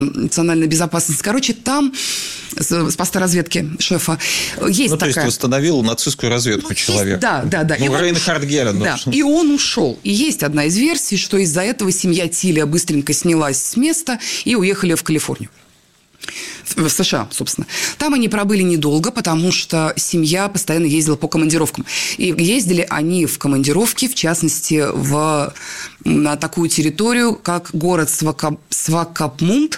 национальной безопасности. Короче, там с поста разведки шефа есть такая... то есть восстановил нацистскую разведку человек. Да. Рейнхард Герин. Да, и он ушел. И есть одна из версий, что из-за этого семья Тиля быстренько снялась с места и уехали в Калифорнию. В США, собственно. Там они пробыли недолго, потому что семья постоянно ездила по командировкам. И ездили они в командировки, в частности, на такую территорию, как город Свакопмунд.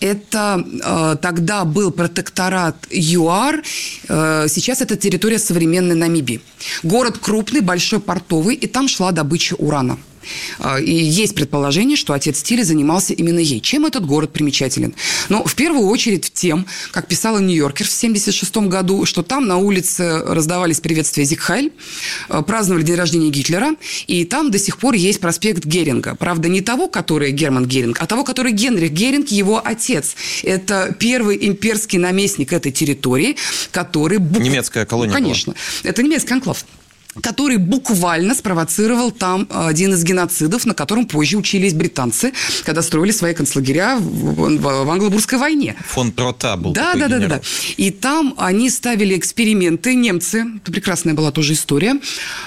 Это тогда был протекторат ЮАР. Сейчас это территория современной Намибии. Город крупный, большой, портовый, и там шла добыча урана. И есть предположение, что отец Тиля занимался именно ей. Чем этот город примечателен? Ну, в первую очередь тем, как писала Нью-Йоркер в 1976 году, что там на улице раздавались приветствия Зиг Хайль, праздновали день рождения Гитлера, и там до сих пор есть проспект Геринга. Правда, не того, который Герман Геринг, а того, который Генрих Геринг, его отец. Это первый имперский наместник этой территории, который... Немецкая колония. Конечно. Это немецкий анклав, который буквально спровоцировал там один из геноцидов, на котором позже учились британцы, когда строили свои концлагеря в Англо-Бурской войне. Фон Трота был такой генерал. Да. И там они ставили эксперименты, немцы, это прекрасная была тоже история,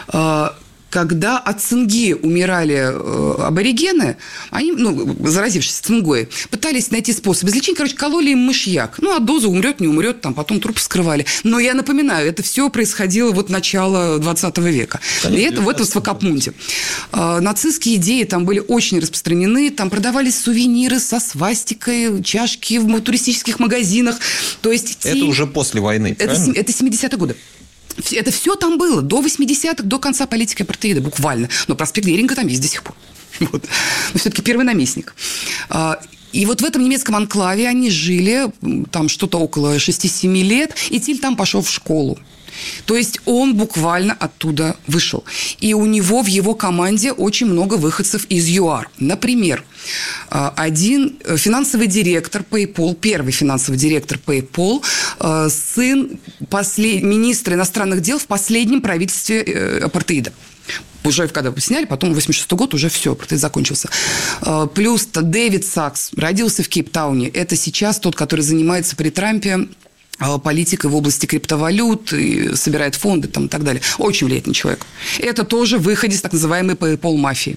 когда от цинги умирали аборигены, они, заразившись цингой, пытались найти способ излечения. Короче, кололи им мышьяк. От дозы умрет, не умрет, там потом труп вскрывали. Но я напоминаю, это все происходило начало 20 века. И это в этом Свакопмунде. Нацистские идеи там были очень распространены. Там продавались сувениры со свастикой, чашки в туристических магазинах. То есть это уже после войны, правильно? Это 70-е годы. Это все там было, до 80-х, до конца политики апартеида, буквально. Но проспект Геринга там есть до сих пор. Но все-таки первый наместник. И в этом немецком анклаве они жили, там что-то около 6-7 лет, и Тиль там пошел в школу. То есть он буквально оттуда вышел. И у него в его команде очень много выходцев из ЮАР. Например, один финансовый директор PayPal, первый финансовый директор PayPal, сын министра иностранных дел в последнем правительстве апартеида. Уже когда сняли, потом 86-й год уже все, апартеид закончился. Плюс Дэвид Сакс родился в Кейптауне. Это сейчас тот, который занимается при Трампе политикой в области криптовалют, и собирает фонды и так далее. Очень влиятельный человек. Это тоже выходец так называемой PayPal-мафии.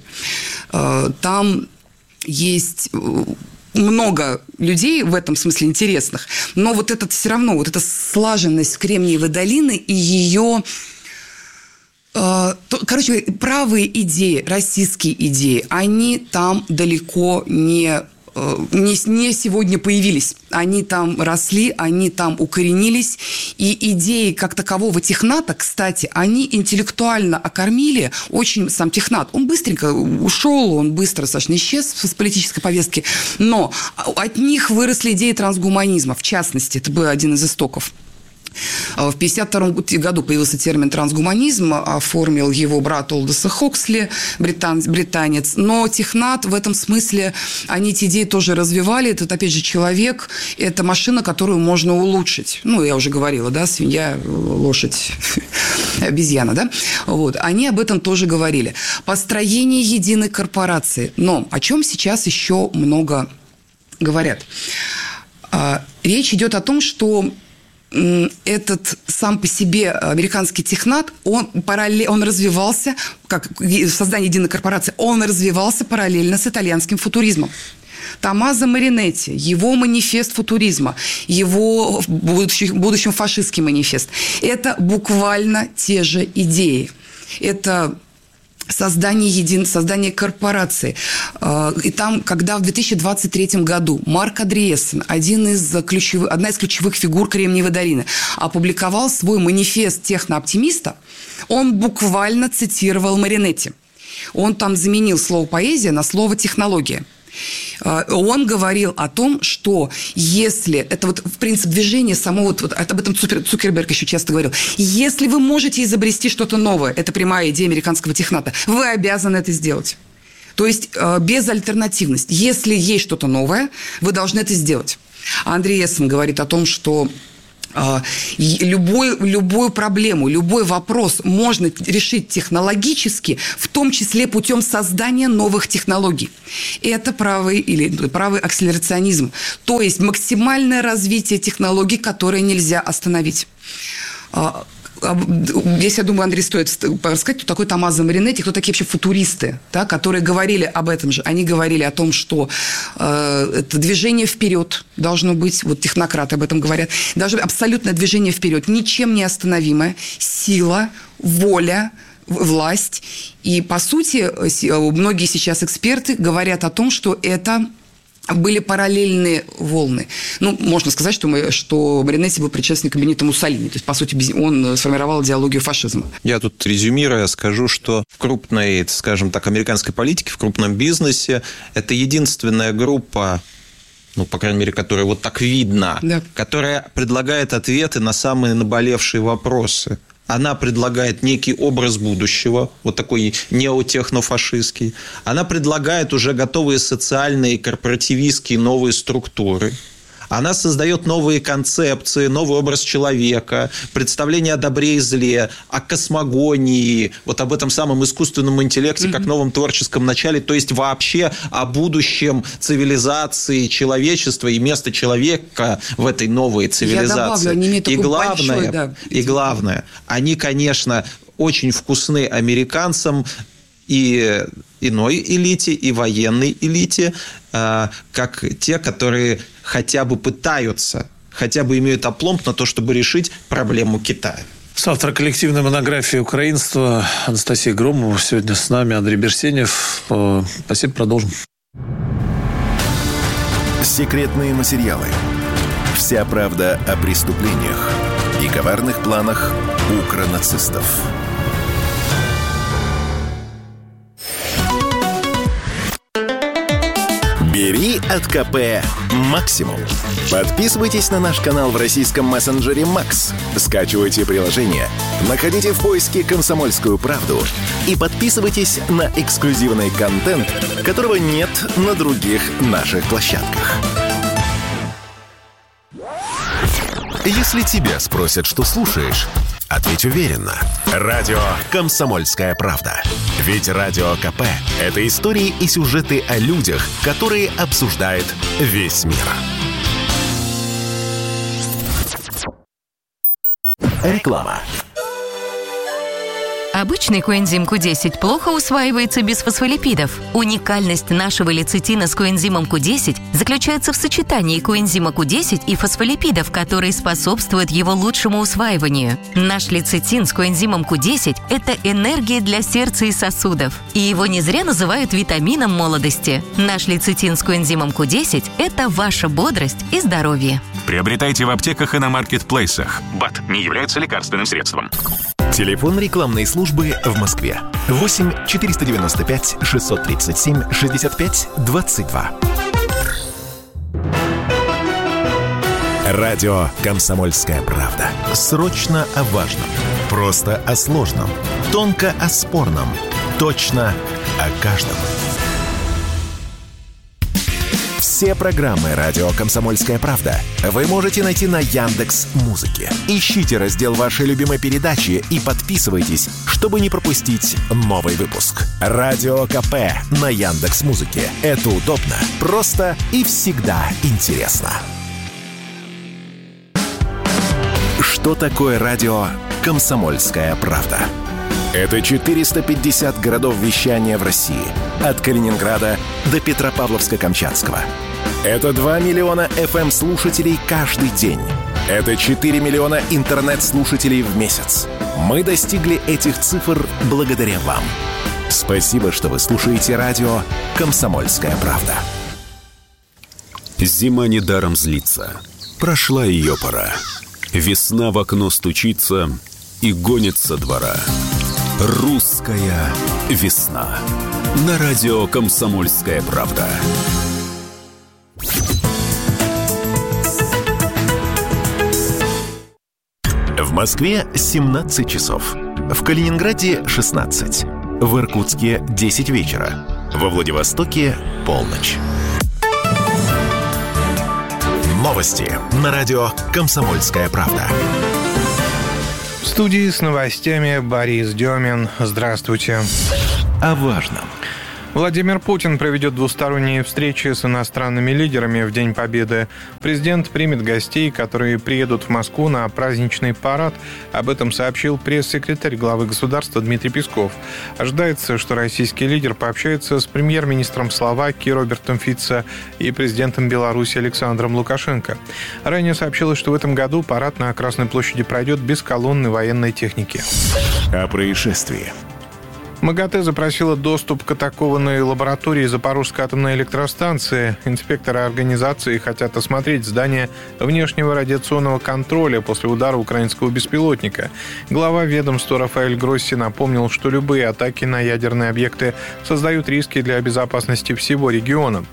Там есть много людей в этом смысле интересных, но все равно, эта слаженность Кремниевой долины и ее... Короче, правые идеи, российские идеи, они там далеко не сегодня появились. Они там росли, они там укоренились. И идеи как такового техната, кстати, они интеллектуально окормили очень сам технат. Он быстренько ушел, он быстро достаточно исчез с политической повестки. Но от них выросли идеи трансгуманизма. В частности, это был один из истоков. В 1952 году появился термин трансгуманизм, оформил его брат Олдоса Хоксли, британец. Но технат в этом смысле, они эти идеи тоже развивали. Это, опять же, человек, это машина, которую можно улучшить. Я уже говорила, да, свинья, лошадь, обезьяна, да? Они об этом тоже говорили. Построение единой корпорации. Но о чем сейчас еще много говорят? Речь идет о том, что этот сам по себе американский технат, он развивался, как создание единой корпорации, он развивался параллельно с итальянским футуризмом. Томмазо Маринетти, его манифест футуризма, его в будущем фашистский манифест, это буквально те же идеи. Это создание корпорации. И там, когда в 2023 году Марк Андреессен, одна из ключевых фигур Кремниевой долины, опубликовал свой манифест технооптимиста, он буквально цитировал Маринетти. Он там заменил слово «поэзия» на слово «технология». Он говорил о том, что если... Это в принцип движения самого... об этом Цукерберг еще часто говорил. Если вы можете изобрести что-то новое, это прямая идея американского техната, вы обязаны это сделать. То есть безальтернативность. Если есть что-то новое, вы должны это сделать. Андреессен говорит о том, что Любую проблему, любой вопрос можно решить технологически, в том числе путем создания новых технологий. Это правый акселерационизм. То есть максимальное развитие технологий, которые нельзя остановить. Здесь, я думаю, Андрей, стоит рассказать, кто такой Томмазо Маринетти, кто такие вообще футуристы, да, которые говорили об этом же. Они говорили о том, что это движение вперед должно быть, вот технократы об этом говорят, должно быть абсолютное движение вперед, ничем не остановимое, сила, воля, власть. И, по сути, многие сейчас эксперты говорят о том, что это были параллельные волны. Можно сказать, что Маринетти был предшественником Бенито Муссолини. То есть, по сути, он сформировал идеологию фашизма. Я тут, резюмируя, скажу, что в крупной, скажем так, американской политике, в крупном бизнесе это единственная группа, по крайней мере, которая вот так видна, да, которая предлагает ответы на самые наболевшие вопросы. Она предлагает некий образ будущего, вот такой неотехнофашистский. Она предлагает уже готовые социальные, корпоративистские новые структуры. Она создает новые концепции, новый образ человека, представление о добре и зле, о космогонии, вот об этом самом искусственном интеллекте, как новом творческом начале, то есть вообще о будущем цивилизации человечества и места человека в этой новой цивилизации. Я добавлю, они имеют такой и главное, они, конечно, очень вкусны американцам, и иной элите, и военной элите, как те, которые хотя бы пытаются, хотя бы имеют опломб на то, чтобы решить проблему Китая. Соавтор коллективной монографии «Украинство» Анастасия Громова сегодня с нами, Андрей Берсенев. Спасибо, продолжим. Секретные материалы. Вся правда о преступлениях и коварных планах укронацистов. Бери от КП максимум. Подписывайтесь на наш канал в российском мессенджере Макс. Скачивайте приложение, находите в поиске «Комсомольскую правду» и подписывайтесь на эксклюзивный контент, которого нет на других наших площадках. Если тебя спросят, что слушаешь, ответь уверенно. Радио «Комсомольская правда». Ведь Радио КП – это истории и сюжеты о людях, которые обсуждает весь мир. Реклама. Обычный коэнзим Q10 плохо усваивается без фосфолипидов. Уникальность нашего лецитина с коэнзимом Q10 заключается в сочетании коэнзима Q10 и фосфолипидов, которые способствуют его лучшему усваиванию. Наш лецитин с коэнзимом Q10 – это энергия для сердца и сосудов. И его не зря называют витамином молодости. Наш лецитин с коэнзимом Q10 – это ваша бодрость и здоровье. Приобретайте в аптеках и на маркетплейсах. БАД не является лекарственным средством. Телефон рекламной службы в Москве. 8 495 637 65 22. Радио «Комсомольская правда». Срочно о важном. Просто о сложном. Тонко о спорном. Точно о каждом. Все программы «Радио Комсомольская правда» вы можете найти на Яндекс.Музыке. Ищите раздел вашей любимой передачи и подписывайтесь, чтобы не пропустить новый выпуск. Радио КП на Яндекс.Музыке. Это удобно, просто и всегда интересно. Что такое радио «Комсомольская правда»? Это 450 городов вещания в России. От Калининграда до Петропавловска-Камчатского. Это 2 миллиона FM-слушателей каждый день. Это 4 миллиона интернет-слушателей в месяц. Мы достигли этих цифр благодаря вам. Спасибо, что вы слушаете радио «Комсомольская правда». Зима недаром злится. Прошла ее пора. Весна в окно стучится и гонит со двора. Русская весна. На радио «Комсомольская правда». В Москве 17 часов. В Калининграде 16. В Иркутске 10 вечера. Во Владивостоке полночь. Новости на радио «Комсомольская правда». В студии с новостями Борис Демин. Здравствуйте. О важном. Владимир Путин проведет двусторонние встречи с иностранными лидерами в День Победы. Президент примет гостей, которые приедут в Москву на праздничный парад. Об этом сообщил пресс-секретарь главы государства Дмитрий Песков. Ожидается, что российский лидер пообщается с премьер-министром Словакии Робертом Фицо и президентом Беларуси Александром Лукашенко. Ранее сообщилось, что в этом году парад на Красной площади пройдет без колонны военной техники. О происшествии. МАГАТЭ запросила доступ к атакованной лаборатории Запорожской атомной электростанции. Инспекторы организации хотят осмотреть здание внешнего радиационного контроля после удара украинского беспилотника. Глава ведомства Рафаэль Гросси напомнил, что любые атаки на ядерные объекты создают риски для безопасности всего региона.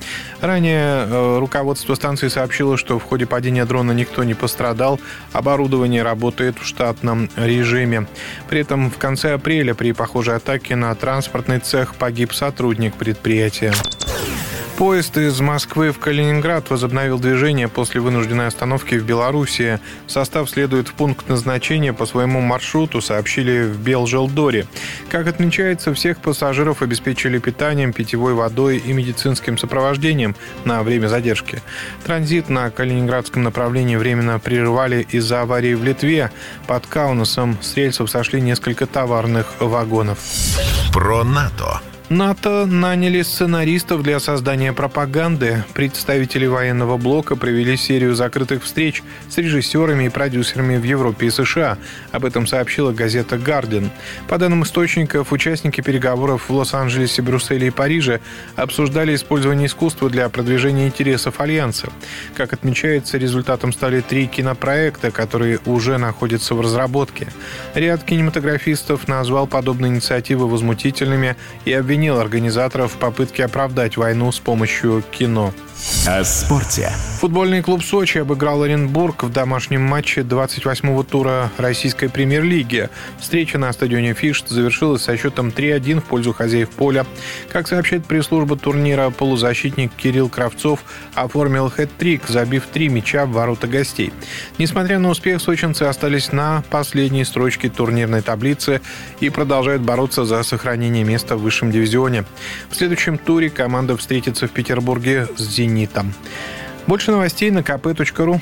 Ранее руководство станции сообщило, что в ходе падения дрона никто не пострадал, оборудование работает в штатном режиме. При этом в конце апреля при похожей атаке на транспортный цех погиб сотрудник предприятия. Поезд из Москвы в Калининград возобновил движение после вынужденной остановки в Белоруссии. Состав следует в пункт назначения по своему маршруту, сообщили в Белжелдоре. Как отмечается, всех пассажиров обеспечили питанием, питьевой водой и медицинским сопровождением на время задержки. Транзит на калининградском направлении временно прерывали из-за аварии в Литве. Под Каунасом с рельсов сошли несколько товарных вагонов. Про НАТО. НАТО наняли сценаристов для создания пропаганды. Представители военного блока провели серию закрытых встреч с режиссерами и продюсерами в Европе и США. Об этом сообщила газета «Гардиан». По данным источников, участники переговоров в Лос-Анджелесе, Брюсселе и Париже обсуждали использование искусства для продвижения интересов Альянса. Как отмечается, результатом стали 3 кинопроекта, которые уже находятся в разработке. Ряд кинематографистов назвал подобные инициативы возмутительными и обвинил организаторов в попытке оправдать войну с помощью кино. О спорте. Футбольный клуб «Сочи» обыграл Оренбург в домашнем матче 28-го тура российской премьер-лиги. Встреча на стадионе «Фишт» завершилась со счетом 3-1 в пользу хозяев поля. Как сообщает пресс-служба турнира, полузащитник Кирилл Кравцов оформил хэт-трик, забив 3 мяча в ворота гостей. Несмотря на успех, сочинцы остались на последней строчке турнирной таблицы и продолжают бороться за сохранение места в высшем дивизионе. В следующем туре команда встретится в Петербурге с «Зенитом». Больше новостей на kp.ru.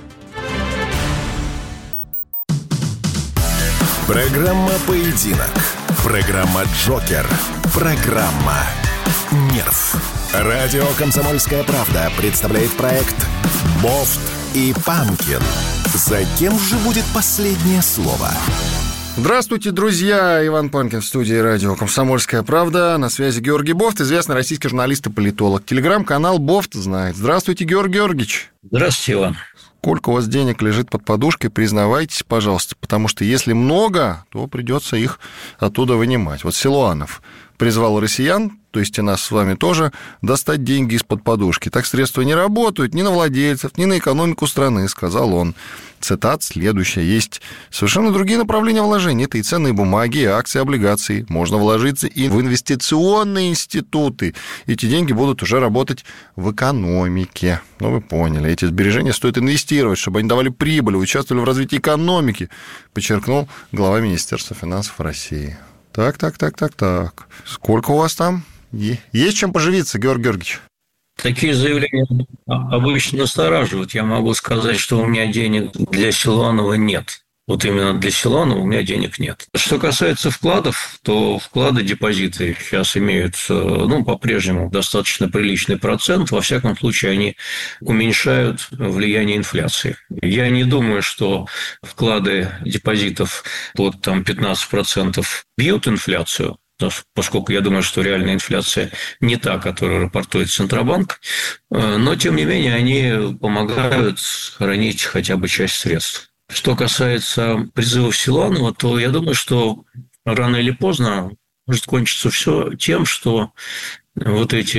Программа «Поединок». Программа «Джокер». Программа «Нерв». Радио «Комсомольская правда» представляет проект «Бофт и Панкин». За кем же будет последнее слово? Здравствуйте, друзья! Иван Панкин в студии радио «Комсомольская правда». На связи Георгий Бофт, известный российский журналист и политолог. Телеграм-канал «Бофт знает». Здравствуйте, Георгий Георгиевич. Здравствуйте, Иван. Сколько у вас денег лежит под подушкой, признавайтесь, пожалуйста, потому что если много, то придется их оттуда вынимать. Вот Силуанов призвал россиян, то есть и нас с вами тоже, достать деньги из-под подушки. Так средства не работают ни на владельцев, ни на экономику страны, сказал он. Цитат следующая. Есть совершенно другие направления вложений. Это и ценные бумаги, и акции, облигации. Можно вложиться и в инвестиционные институты. Эти деньги будут уже работать в экономике. Ну, вы поняли. Эти сбережения стоит инвестировать, чтобы они давали прибыль, участвовали в развитии экономики, подчеркнул глава Министерства финансов России. Так. Сколько у вас там? Есть чем поживиться, Георгий Георгиевич? Такие заявления обычно настораживают. Я могу сказать, что у меня денег для Силуанова нет. Вот именно для Силуанова у меня денег нет. Что касается вкладов, то вклады, депозиты сейчас имеют, по-прежнему достаточно приличный процент. Во всяком случае, они уменьшают влияние инфляции. Я не думаю, что вклады депозитов под 15% бьют инфляцию, поскольку я думаю, что реальная инфляция не та, которую рапортует Центробанк, но, тем не менее, они помогают сохранить хотя бы часть средств. Что касается призывов Силуанова, то я думаю, что рано или поздно может кончиться все тем, что вот эти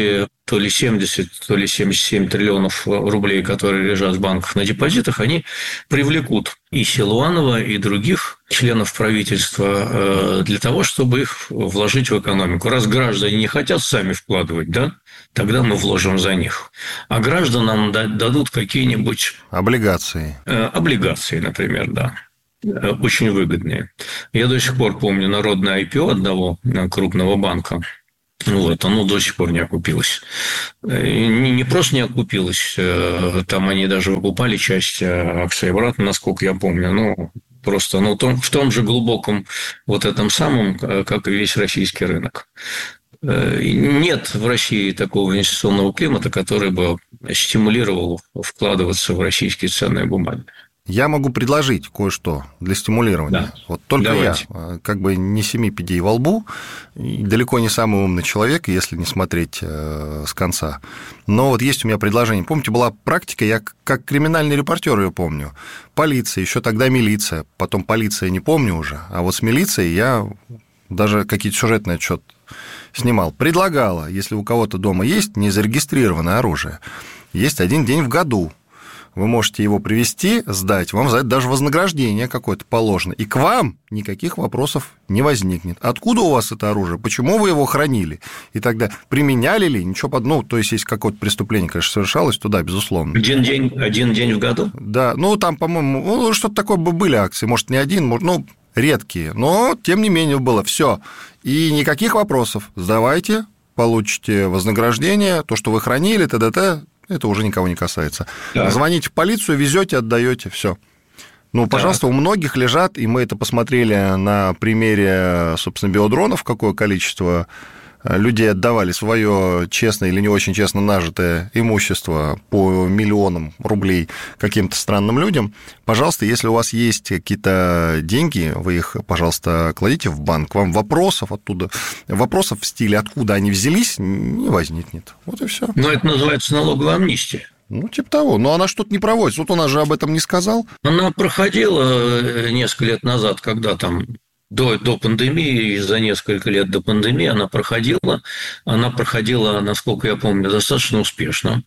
то ли 70, то ли 77 триллионов рублей, которые лежат в банках на депозитах, они привлекут и Силуанова, и других членов правительства для того, чтобы их вложить в экономику. Раз граждане не хотят сами вкладывать, да, тогда мы вложим за них. А гражданам дадут какие-нибудь... Облигации. Облигации, например, да. Очень выгодные. Я до сих пор помню народное IPO одного крупного банка. Вот, оно до сих пор не окупилось. Не просто не окупилось, там они даже выкупали часть акций обратно, насколько я помню. Ну, просто в том же глубоком вот этом самом, как и весь российский рынок. Нет в России такого инвестиционного климата, который бы стимулировал вкладываться в российские ценные бумаги. Я могу предложить кое-что для стимулирования. Да. Вот только давайте. Я, как бы не 7 пядей во лбу, далеко не самый умный человек, если не смотреть с конца. Но вот есть у меня предложение. Помните, была практика, я как криминальный репортер ее помню. Полиция, еще тогда милиция, потом полиция, не помню уже. А вот с милицией я даже какие-то сюжетные отчет снимал. Предлагала, если у кого-то дома есть незарегистрированное оружие, есть 1 день в году. Вы можете его привезти, сдать, вам за это даже вознаграждение какое-то положено. И к вам никаких вопросов не возникнет. Откуда у вас это оружие? Почему вы его хранили? И тогда применяли ли? Ничего подобного. Ну, то есть, если какое-то преступление, конечно, совершалось, то да, безусловно. 1 день в году? Да, ну, там, по-моему, что-то такое были акции. Может, не один, может, редкие. Но, тем не менее, было все. И никаких вопросов. Сдавайте, получите вознаграждение, то, что вы хранили, т.д. Это уже никого не касается. Да. Звоните в полицию, везете, отдаете, все. Ну, пожалуйста, у многих лежат, и мы это посмотрели на примере, собственно, биодронов, какое количество людей отдавали свое честно или не очень честно нажитое имущество по миллионам рублей каким-то странным людям. Пожалуйста, если у вас есть какие-то деньги, вы их, пожалуйста, кладите в банк. Вам вопросов в стиле, откуда они взялись, не возникнет. Вот и все. Но это называется налоговая амнистия. Ну, типа того. Но она что-то не проводится. Вот у нас же об этом не сказал. Она проходила несколько лет назад, когда там... До пандемии, за несколько лет до пандемии она проходила, насколько я помню, достаточно успешно.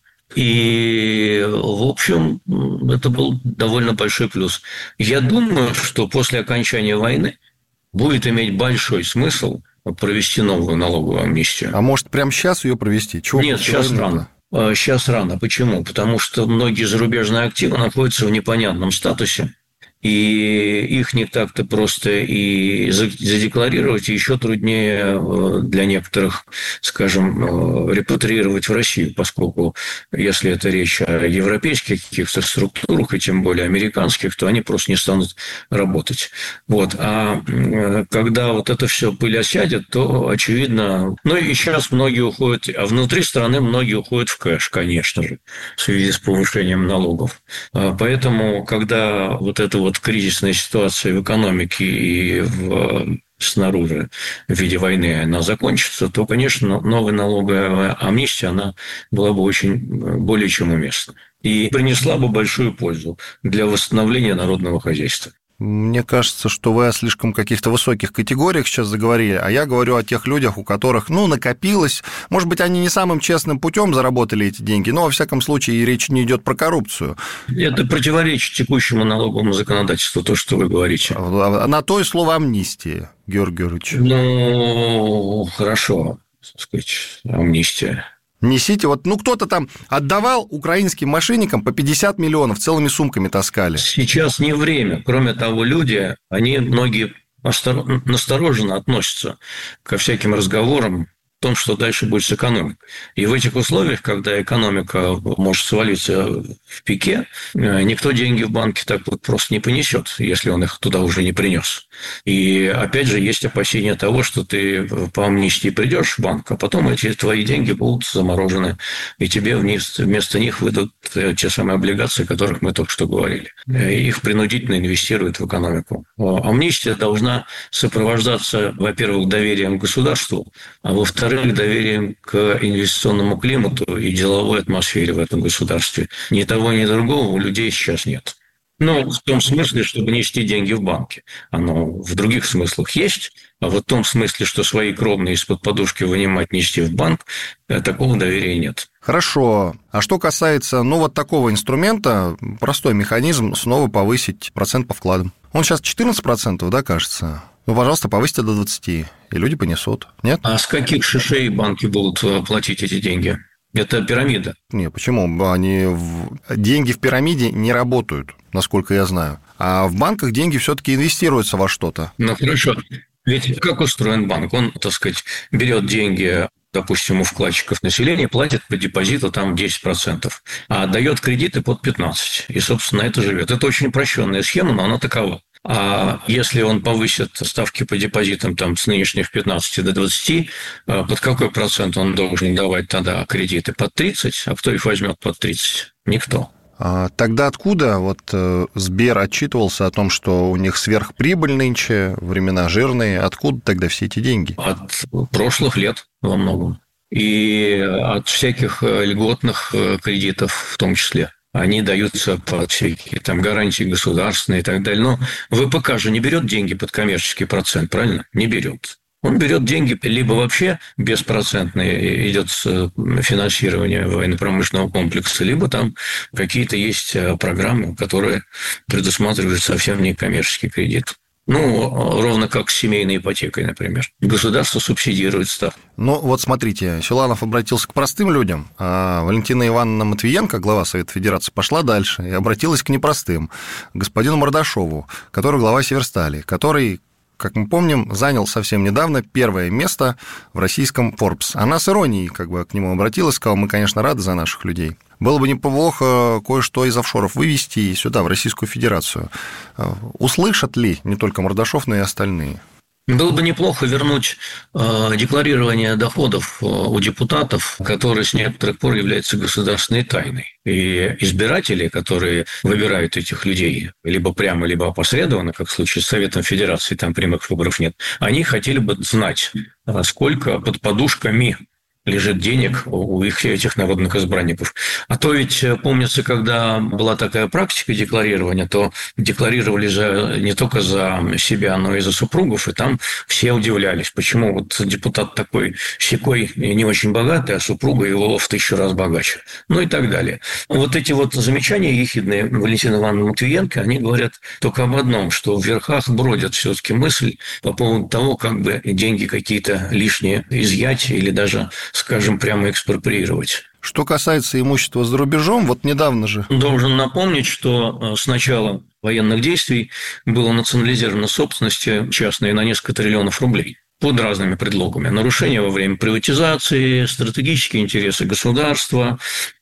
И, в общем, это был довольно большой плюс. Я думаю, что после окончания войны будет иметь большой смысл провести новую налоговую амнистию. А может, прямо сейчас ее провести? Чего? Нет, сейчас рано. Сейчас рано. Почему? Потому что многие зарубежные активы находятся в непонятном статусе. И их не так-то просто и задекларировать, и еще труднее для некоторых, скажем, репатриировать в Россию, поскольку если это речь о европейских каких-то структурах, и тем более американских, то они просто не станут работать. Вот. А когда вот это все пыль осядет, то, очевидно... Ну, и сейчас многие уходят... А внутри страны многие уходят в кэш, конечно же, в связи с повышением налогов. Поэтому, когда вот это вот кризисная ситуация в экономике и снаружи в виде войны она закончится, то, конечно, новая налоговая амнистия, она была бы более чем уместна. И принесла бы большую пользу для восстановления народного хозяйства. Мне кажется, что вы о слишком каких-то высоких категориях сейчас заговорили, а я говорю о тех людях, у которых, накопилось. Может быть, они не самым честным путем заработали эти деньги, но, во всяком случае, речь не идет про коррупцию. Это противоречит текущему налоговому законодательству, то, что вы говорите. На то и слово амнистия, Георгий Георгиевич. Ну, хорошо, так сказать, амнистия. Несите, кто-то там отдавал украинским мошенникам по 50 миллионов, целыми сумками таскали. Сейчас не время. Кроме того, люди, многие настороженно относятся ко всяким разговорам о том, что дальше будет с экономикой. И в этих условиях, когда экономика может свалиться в пике, никто деньги в банке так вот просто не понесет, если он их туда уже не принес. И опять же есть опасения того, что ты по амнистии придешь в банк, а потом эти твои деньги будут заморожены, и тебе вместо них выдадут те самые облигации, о которых мы только что говорили. Их принудительно инвестируют в экономику. Амнистия должна сопровождаться, во-первых, доверием к государству, а во-вторых, доверием к инвестиционному климату и деловой атмосфере в этом государстве. Ни того, ни другого у людей сейчас нет. Ну, в том смысле, чтобы нести деньги в банке. Оно в других смыслах есть, а вот в том смысле, что свои кровные из-под подушки вынимать, нести в банк, такого доверия нет. Хорошо. А что касается, вот такого инструмента, простой механизм снова повысить процент по вкладам. Он сейчас 14%, да, кажется? Пожалуйста, повысьте до 20%, и люди понесут. Нет? А с каких шишей банки будут платить эти деньги? Это пирамида. Не, почему? Деньги в пирамиде не работают, насколько я знаю. А в банках деньги все-таки инвестируются во что-то. Ну, хорошо. Ведь как устроен банк? Он, так сказать, берет деньги, допустим, у вкладчиков населения, платит по депозиту там 10%, а отдает кредиты под 15%. И, собственно, это живет. Это очень упрощенная схема, но она такова. А если он повысит ставки по депозитам там, с нынешних 15 до 20, под какой процент он должен давать тогда кредиты? Под 30? А кто их возьмет под 30? Никто. Тогда откуда Сбер отчитывался о том, что у них сверхприбыль нынче, времена жирные? Откуда тогда все эти деньги? От прошлых лет во многом. И от всяких льготных кредитов в том числе. Они даются под всякие там гарантии государственные и так далее. Но ВПК же не берет деньги под коммерческий процент, правильно? Не берет. Он берет деньги либо вообще беспроцентные, идет финансирование военно-промышленного комплекса, либо там какие-то есть программы, которые предусматривают совсем не коммерческий кредит. Ровно как с семейной ипотекой, например. Государство субсидирует ставку. Смотрите, Силуанов обратился к простым людям, а Валентина Ивановна Матвиенко, глава Совета Федерации, пошла дальше и обратилась к непростым, к господину Мордашову, который глава Северстали, который, как мы помним, занял совсем недавно первое место в российском Forbes. Она с иронией к нему обратилась, сказала: мы, конечно, рады за наших людей. Было бы неплохо кое-что из офшоров вывести сюда, в Российскую Федерацию. Услышат ли не только Мордашов, но и остальные? Было бы неплохо вернуть декларирование доходов у депутатов, которое с некоторых пор является государственной тайной. И избиратели, которые выбирают этих людей либо прямо, либо опосредованно, как в случае с Советом Федерации, там прямых выборов нет, они хотели бы знать, сколько под подушками лежит денег у этих народных избранников. А то ведь, помнится, когда была такая практика декларирования, то декларировали не только за себя, но и за супругов, и там все удивлялись, почему депутат такой сякой не очень богатый, а супруга его в 1000 раз богаче. И так далее. Эти замечания ехидные Валентины Ивановны Матвиенко, они говорят только об одном, что в верхах бродят все-таки мысль по поводу того, как бы деньги какие-то лишние изъять или даже, скажем, прямо экспроприировать. Что касается имущества за рубежом, недавно же... Должен напомнить, что с начала военных действий было национализировано собственность частная на несколько триллионов рублей под разными предлогами. Нарушения во время приватизации, стратегические интересы государства.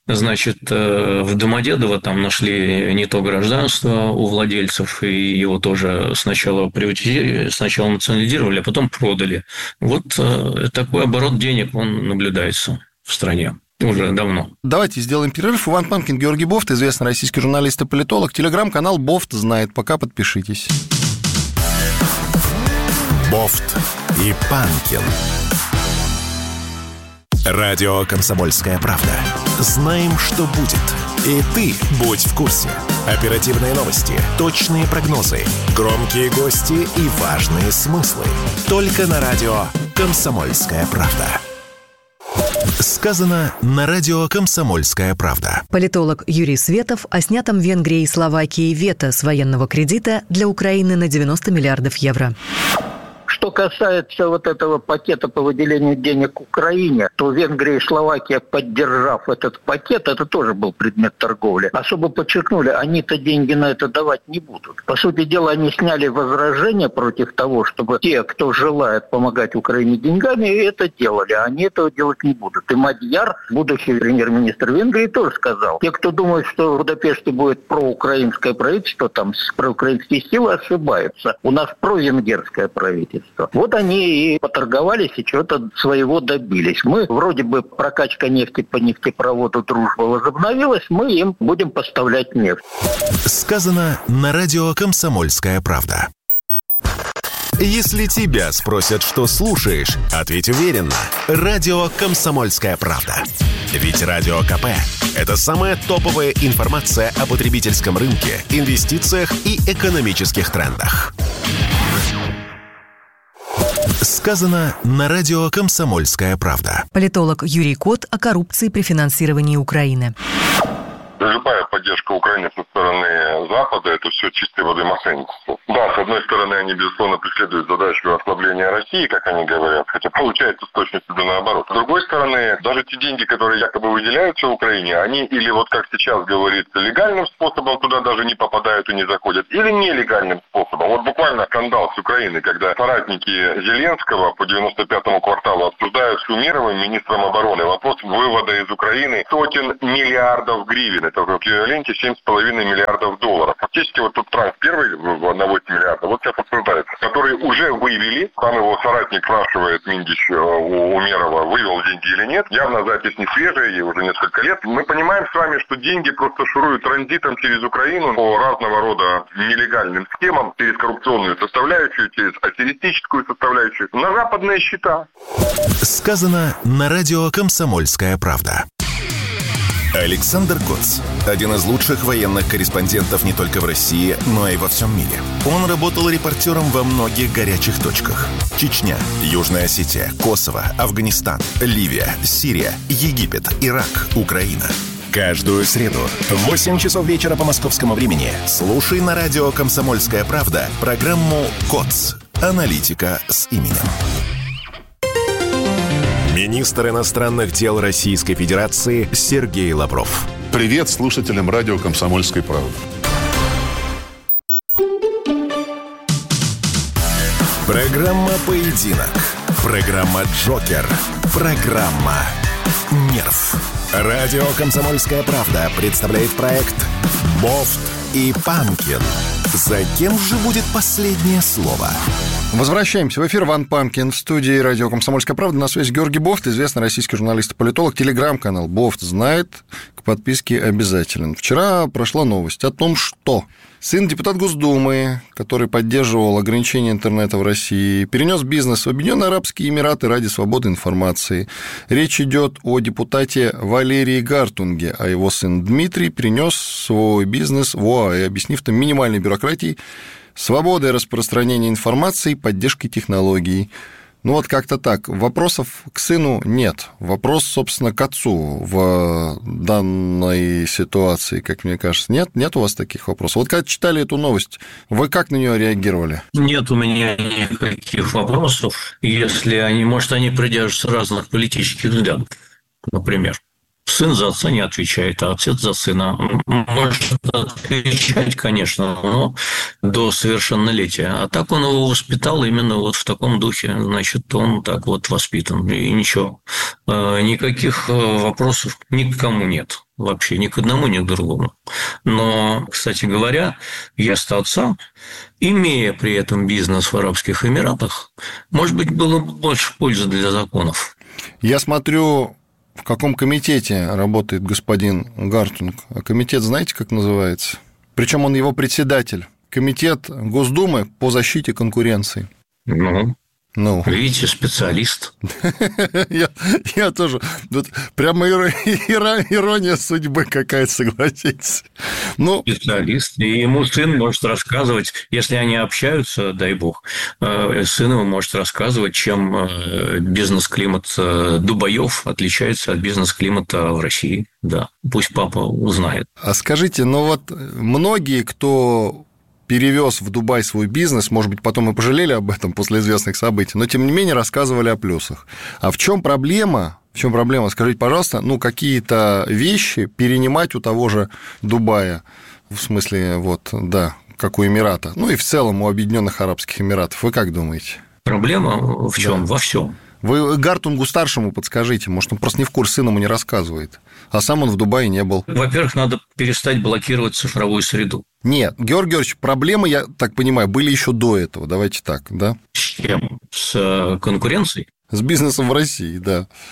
В Домодедово там нашли не то гражданство у владельцев, и его тоже сначала национализировали, а потом продали. Такой оборот денег, он наблюдается в стране уже давно. Давайте сделаем перерыв. Иван Панкин, Георгий Бофт, известный российский журналист и политолог. Телеграм-канал Бофт знает. Пока подпишитесь. Бофт и Панкин. Радио «Комсомольская правда». Знаем, что будет. И ты будь в курсе. Оперативные новости, точные прогнозы, громкие гости и важные смыслы. Только на радио «Комсомольская правда». Сказано на радио «Комсомольская правда». Политолог Юрий Светов о снятом Венгрией и Словакией вето с военного кредита для Украины на 90 миллиардов евро. Что касается этого пакета по выделению денег Украине, то Венгрия и Словакия, поддержав этот пакет, это тоже был предмет торговли. Особо подчеркнули, они-то деньги на это давать не будут. По сути дела, они сняли возражения против того, чтобы те, кто желает помогать Украине деньгами, это делали, а они этого делать не будут. И Мадьяр, будущий премьер-министр Венгрии, тоже сказал: те, кто думает, что в Будапеште будет проукраинское правительство, там проукраинские силы, ошибаются. У нас провенгерское правительство. Они и поторговались, и чего-то своего добились. Мы, вроде бы, прокачка нефти по нефтепроводу «Дружба» возобновилась, мы им будем поставлять нефть. Сказано на радио «Комсомольская правда». Если тебя спросят, что слушаешь, ответь уверенно. Радио «Комсомольская правда». Ведь Радио КП – это самая топовая информация о потребительском рынке, инвестициях и экономических трендах. Сказано на радио «Комсомольская правда». Политолог Юрий Кот о коррупции при финансировании Украины. Любая поддержка Украины со стороны Запада – это все чистой воды мошенничество. Да, с одной стороны, они, безусловно, преследуют задачу ослабления России, как они говорят, хотя получается с точностью до наоборот. С другой стороны, даже те деньги, которые якобы выделяются Украине, они или вот как сейчас говорится, легальным способом туда даже не попадают и не заходят, или нелегальным способом. Вот буквально скандал с Украиной, когда соратники Зеленского по 95-му кварталу обсуждают с Умеровым, министром обороны, вопрос вывода из Украины сотен миллиардов гривен. Это в эквиваленте 7,5 миллиардов долларов. Фактически вот тут транш первый на 8 миллиардов, вот сейчас обсуждается, который уже вывели. Там его соратник спрашивает, Миндич у Умерова, вывел деньги или нет. Явно запись не свежая, ей уже несколько лет. Мы понимаем с вами, что деньги просто шуруют транзитом через Украину по разного рода нелегальным схемам, через коррупционную составляющую, через аферистическую составляющую, на западные счета. Сказано на радио «Комсомольская правда». Александр Коц – один из лучших военных корреспондентов не только в России, но и во всем мире. Он работал репортером во многих горячих точках. Чечня, Южная Осетия, Косово, Афганистан, Ливия, Сирия, Египет, Ирак, Украина. Каждую среду в 8 часов вечера по московскому времени слушай на радио «Комсомольская правда» программу «Коц. Аналитика с именем». Министр иностранных дел Российской Федерации Сергей Лавров. Привет слушателям радио «Комсомольской правды». Программа «Поединок». Программа «Джокер». Программа «Нерв». Радио «Комсомольская правда» представляет проект «Бофт и Панкин». За кем же будет последнее слово? Возвращаемся в эфир. Ван Панкин в студии радио «Комсомольская правда». На связи Георгий Бофт, известный российский журналист и политолог. Телеграм-канал «Бофт знает», к подписке обязателен. Вчера прошла новость о том, что сын депутата Госдумы, который поддерживал ограничение интернета в России, перенес бизнес в Объединенные Арабские Эмираты ради свободы информации. Речь идет о депутате Валерии Гартунге, а его сын Дмитрий перенес свой бизнес в ОАЭ, объяснив там минимальной бюрократией, свободой распространения информации, поддержкой технологий. Ну вот как-то так. Вопросов к сыну нет. Вопрос, собственно, к отцу в данной ситуации, как мне кажется. Нет у вас таких вопросов? Вот когда читали эту новость, вы как на нее реагировали? Нет у меня никаких вопросов, если они, может, они придерживаются разных политических взглядов, например. Сын за отца не отвечает, а отец за сына может отвечать, конечно, но до совершеннолетия. А так он его воспитал именно вот в таком духе. Значит, он так вот воспитан. И ничего. Никаких вопросов ни к кому нет. Вообще ни к одному, ни к другому. Но, кстати говоря, вместо отца, имея при этом бизнес в Арабских Эмиратах, может быть, было бы больше пользы для законов. Я смотрю... В каком комитете работает господин Гартунг? А комитет знаете, как называется? Причем он его председатель. Комитет Госдумы по защите конкуренции. Видите, специалист. Я тоже. Тут прямо ирония судьбы какая-то, согласитесь. Специалист. И ему сын может рассказывать, если они общаются, дай бог, сын ему может рассказывать, чем бизнес-климат Дубаев отличается от бизнес-климата в России. Да, пусть папа узнает. А скажите, многие, кто перевез в Дубай свой бизнес, может быть, потом и пожалели об этом после известных событий, но, тем не менее, рассказывали о плюсах. А в чем проблема? Скажите, пожалуйста, какие-то вещи перенимать у того же Дубая, в смысле, как у Эмирата, и в целом у Объединенных Арабских Эмиратов. Вы как думаете? Проблема в чем? Да. Во всем. Вы Гартунгу-старшему подскажите, может, он просто не в курсе, сын ему не рассказывает, а сам он в Дубае не был. Во-первых, надо перестать блокировать цифровую среду. Нет, Георгий Георгиевич, проблемы, я так понимаю, были еще до этого, давайте так, да? С чем? С конкуренцией? С бизнесом в России, да.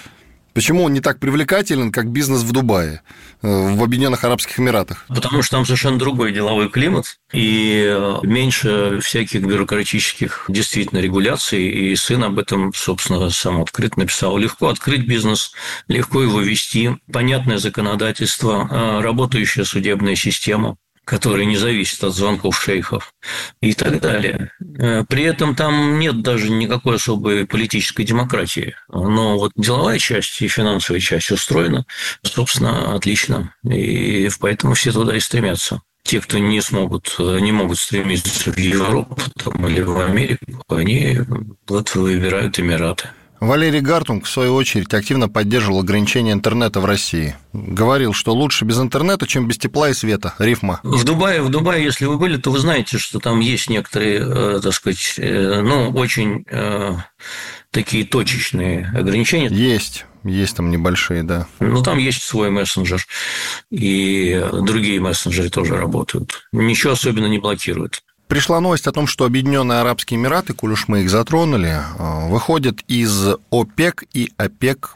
Почему он не так привлекателен, как бизнес в Дубае, в Объединенных Арабских Эмиратах? Потому что там совершенно другой деловой климат и меньше всяких бюрократических действительно регуляций. И сын об этом, собственно, сам открыто написал. Легко открыть бизнес, легко его вести, понятное законодательство, работающая судебная система, который не зависит от звонков шейхов и так далее. При этом там нет даже никакой особой политической демократии. Но вот деловая часть и финансовая часть устроена, собственно, отлично. И поэтому все туда и стремятся. Те, кто не могут стремиться в Европу или в Америку, они вот выбирают Эмираты. Валерий Гартунг, в свою очередь, активно поддерживал ограничение интернета в России. Говорил, что лучше без интернета, чем без тепла и света. Рифма. В Дубае, если вы были, то вы знаете, что там есть некоторые, так сказать, очень такие точечные ограничения. Есть там небольшие, да. Там есть свой мессенджер, и другие мессенджеры тоже работают. Ничего особенно не блокируют. Пришла новость о том, что Объединенные Арабские Эмираты, коль уж мы их затронули, выходят из ОПЕК и ОПЕК+.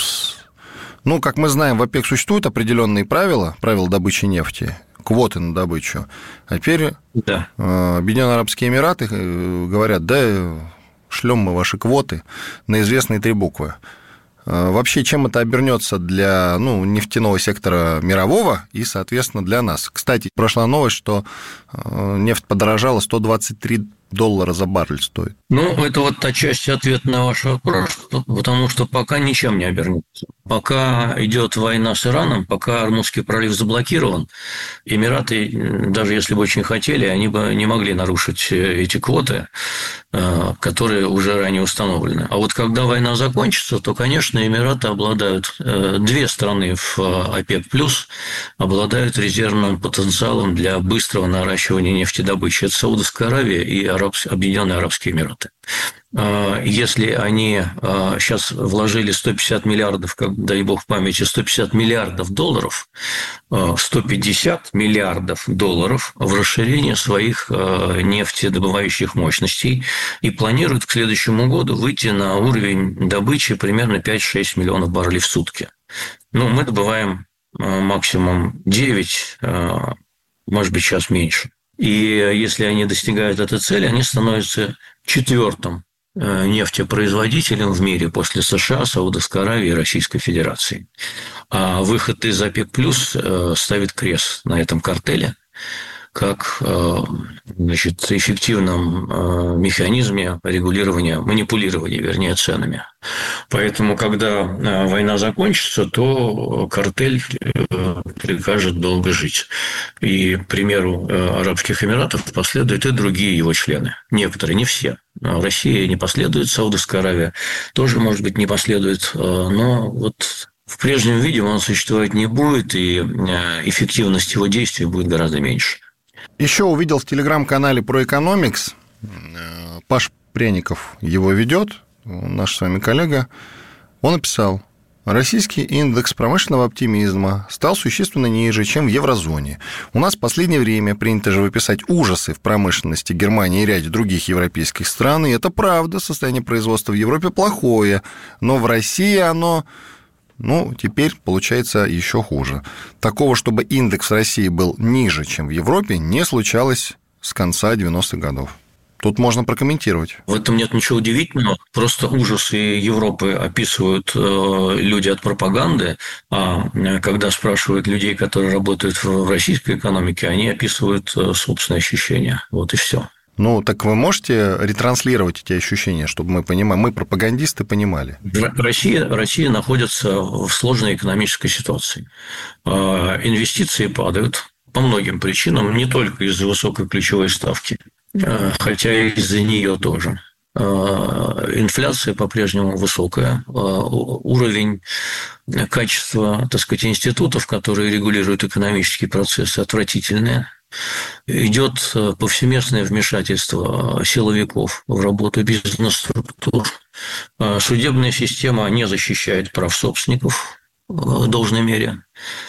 Как мы знаем, в ОПЕК существуют определенные правила добычи нефти, квоты на добычу. А теперь Объединенные Арабские Эмираты говорят, шлем мы ваши квоты на известные 3 буквы. Вообще, чем это обернется для нефтяного сектора мирового и, соответственно, для нас? Кстати, прошла новость, что нефть подорожала, $123 за баррель стоит. Это вот отчасти ответ на ваш вопрос, потому что пока ничем не обернется. Пока идет война с Ираном, пока Ормузский пролив заблокирован, Эмираты, даже если бы очень хотели, они бы не могли нарушить эти квоты, которые уже ранее установлены. А вот когда война закончится, то, конечно, Эмираты обладают, 2 страны в ОПЕК+, обладают резервным потенциалом для быстрого наращивания нефтедобычи. Это Саудовская Аравия и Объединенные Арабские Эмираты. Если они сейчас вложили 150 миллиардов, дай бог памяти, 150 миллиардов долларов, 150 миллиардов долларов в расширение своих нефтедобывающих мощностей и планируют к следующему году выйти на уровень добычи примерно 5-6 миллионов баррелей в сутки. Мы добываем максимум 9, может быть, сейчас меньше. И если они достигают этой цели, они становятся 4-м нефтепроизводителем в мире после США, Саудовской Аравии и Российской Федерации. А выход из ОПЕК+ ставит крест на этом картеле как эффективном механизме регулирования, манипулирования, ценами. Поэтому, когда война закончится, то картель прикажет долго жить. И, к примеру, Арабских Эмиратов последуют и другие его члены. Некоторые, не все. Россия не последует, Саудовская Аравия тоже, может быть, не последует. Но вот в прежнем виде он существовать не будет, и эффективность его действий будет гораздо меньше. Еще увидел в телеграм-канале ProEconomics, Паш Пряников его ведет, наш с вами коллега, он написал: российский индекс промышленного оптимизма стал существенно ниже, чем в еврозоне. У нас в последнее время принято же выписать ужасы в промышленности Германии и ряде других европейских стран, и это правда, состояние производства в Европе плохое, но в России оно... теперь получается еще хуже. Такого, чтобы индекс в России был ниже, чем в Европе, не случалось с конца 90-х годов. Тут можно прокомментировать. В этом нет ничего удивительного. Просто ужасы Европы описывают люди от пропаганды, а когда спрашивают людей, которые работают в российской экономике, они описывают собственные ощущения. Вот и все. Так вы можете ретранслировать эти ощущения, чтобы мы понимали, мы, пропагандисты, понимали? Россия находится в сложной экономической ситуации. Инвестиции падают по многим причинам, не только из-за высокой ключевой ставки, хотя и из-за нее тоже. Инфляция по-прежнему высокая, уровень качества, институтов, которые регулируют экономические процессы, отвратительный. Идет повсеместное вмешательство силовиков в работу бизнес-структур. Судебная система не защищает прав собственников в должной мере.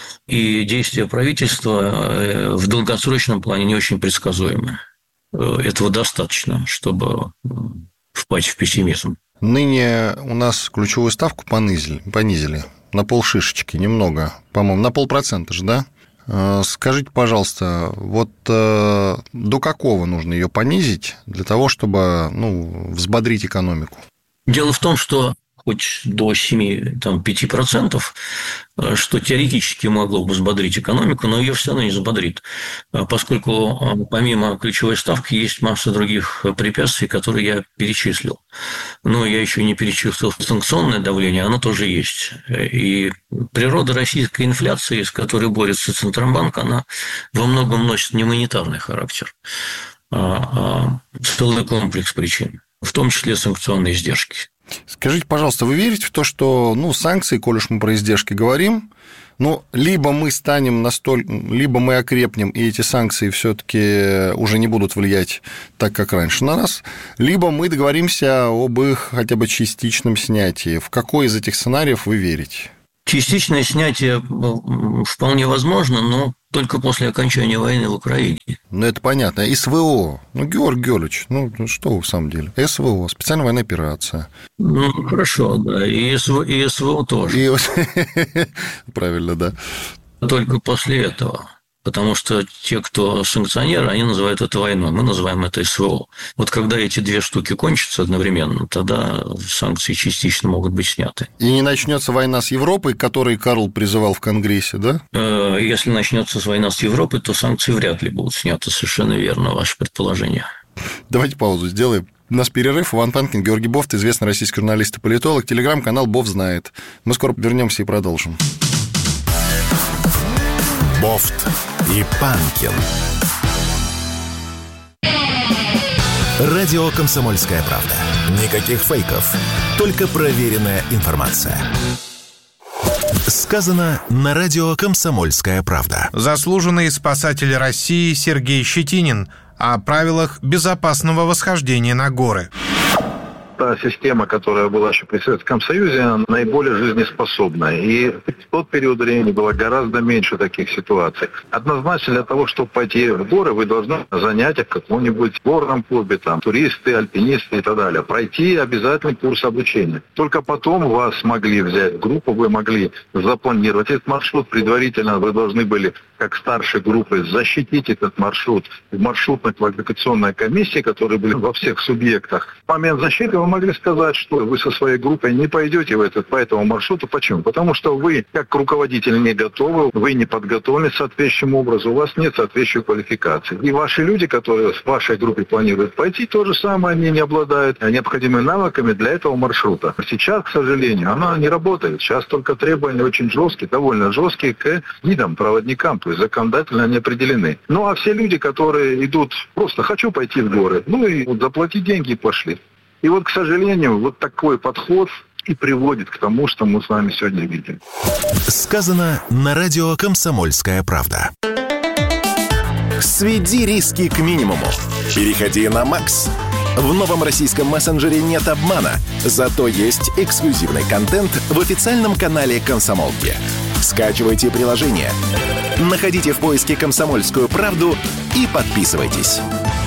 И действия правительства в долгосрочном плане не очень предсказуемы. Этого достаточно, чтобы впасть в пессимизм. Ныне у нас ключевую ставку понизили на полшишечки, немного, по-моему, на 0,5% же, да? Скажите, пожалуйста, вот до какого нужно ее понизить для того, чтобы взбодрить экономику? Дело в том, что хоть до 7-5%, что теоретически могло бы взбодрить экономику, но ее все равно не взбодрит, поскольку помимо ключевой ставки есть масса других препятствий, которые я перечислил. Но я еще не перечислил санкционное давление, оно тоже есть. И природа российской инфляции, с которой борется Центробанк, она во многом носит не монетарный характер, а целый комплекс причин, в том числе санкционные издержки. Скажите, пожалуйста, вы верите в то, что, санкции, коль уж мы про издержки говорим, либо мы станем либо мы окрепнем, и эти санкции все-таки уже не будут влиять так, как раньше на нас, либо мы договоримся об их хотя бы частичном снятии. В какой из этих сценариев вы верите? Частичное снятие вполне возможно, но только после окончания войны в Украине. Это понятно. СВО. Георгий Георгиевич, что вы в самом деле? СВО, специальная военная операция. Хорошо, да. И СВО тоже. Правильно, да. Только после этого. Потому что те, кто санкционеры, они называют это войной, мы называем это СВО. Вот когда эти две штуки кончатся одновременно, тогда санкции частично могут быть сняты. И не начнется война с Европой, к которой Карл призывал в Конгрессе, да? Если начнется война с Европой, то санкции вряд ли будут сняты. Совершенно верно, ваше предположение. Давайте паузу сделаем. У нас перерыв. Иван Панкин, Георгий Бофт, известный российский журналист и политолог. Телеграм-канал «Бофт знает». Мы скоро вернемся и продолжим. Бофт и Панкин. Радио «Комсомольская правда». Никаких фейков, только проверенная информация. Сказано на радио «Комсомольская правда». Заслуженный спасатель России Сергей Щетинин о правилах безопасного восхождения на горы. Та система, которая была еще при Советском Союзе, она наиболее жизнеспособная. И в тот период времени было гораздо меньше таких ситуаций. Однозначно для того, чтобы пойти в горы, вы должны занятия в каком-нибудь горном клубе, туристы, альпинисты и так далее. Пройти обязательный курс обучения. Только потом вас могли взять в группу, вы могли запланировать этот маршрут. Предварительно вы должны были, как старшей группы, защитить этот маршрут в маршрутно-квалификационной комиссии, которые были во всех субъектах. В момент защиты вы могли сказать, что вы со своей группой не пойдете по этому маршруту. Почему? Потому что вы, как руководитель, не готовы, вы не подготовлены соответствующим образом, у вас нет соответствующей квалификации. И ваши люди, которые в вашей группе планируют пойти, то же самое, они не обладают необходимыми навыками для этого маршрута. Сейчас, к сожалению, она не работает. Сейчас только требования очень жесткие, довольно жесткие к гидам, проводникам, то есть законодательно они определены. Ну, а все люди, которые идут просто «хочу пойти в горы», и заплатить деньги и пошли. И к сожалению, вот такой подход и приводит к тому, что мы с вами сегодня видим. Сказано на радио «Комсомольская правда». Сведи риски к минимуму. Переходи на Макс. В новом российском мессенджере нет обмана, зато есть эксклюзивный контент в официальном канале «Комсомолки». Скачивайте приложение, находите в поиске «Комсомольскую правду» и подписывайтесь.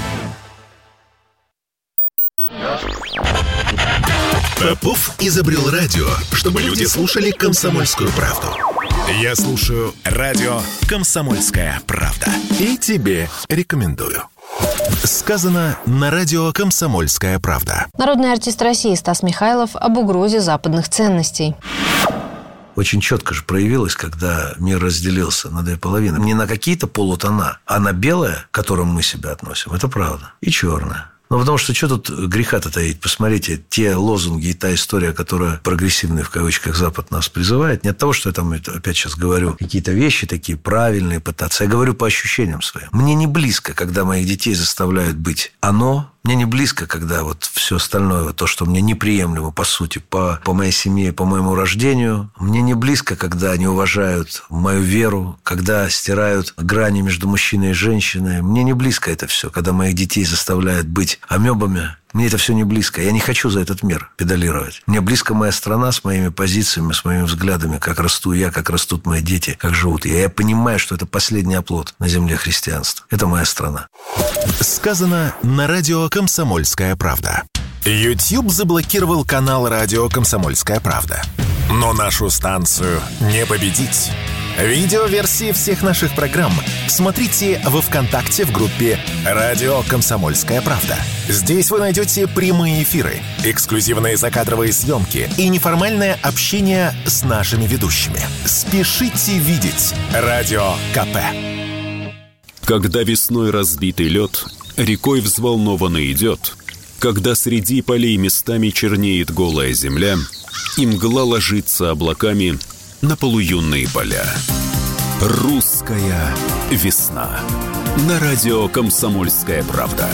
Попов изобрел радио, чтобы люди слушали «Комсомольскую правду». Я слушаю радио «Комсомольская правда». И тебе рекомендую. Сказано на радио «Комсомольская правда». Народный артист России Стас Михайлов об угрозе западных ценностей. Очень четко же проявилось, когда мир разделился на две половины. Не на какие-то полутона, а на белое, к которому мы себя относим. Это правда. И черное. Потому что тут греха-то таить? Посмотрите, те лозунги и та история, которая прогрессивный, в кавычках, Запад нас призывает, не от того, что я опять сейчас говорю какие-то вещи такие правильные пытаться. Я говорю по ощущениям своим. Мне не близко, когда моих детей заставляют быть оно. Мне не близко, когда все остальное, то, что мне неприемлемо, по сути, по моей семье, по моему рождению. Мне не близко, когда они уважают мою веру, когда стирают грани между мужчиной и женщиной. Мне не близко это все, когда моих детей заставляют быть амебами. Мне это все не близко. Я не хочу за этот мир педалировать. Мне близко моя страна с моими позициями, с моими взглядами, как расту я, как растут мои дети, как живут я. Я понимаю, что это последний оплот на земле христианства. Это моя страна. Сказано на радио «Комсомольская правда». YouTube заблокировал канал радио «Комсомольская правда». Но нашу станцию не победить. Видеоверсии всех наших программ смотрите во ВКонтакте в группе «Радио Комсомольская правда». Здесь вы найдете прямые эфиры, эксклюзивные закадровые съемки и неформальное общение с нашими ведущими. Спешите видеть Радио КП. Когда весной разбитый лед рекой взволнованно идет, когда среди полей местами чернеет голая земля, и мгла ложится облаками на полуюнные поля. Русская весна. На радио «Комсомольская правда».